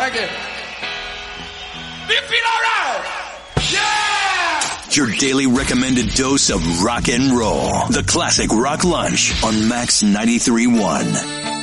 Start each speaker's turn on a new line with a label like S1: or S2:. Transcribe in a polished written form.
S1: Thank you. Do you feel alright? Yeah!
S2: Your daily recommended dose of rock and roll. The Classic Rock Lunch on Max 93.1.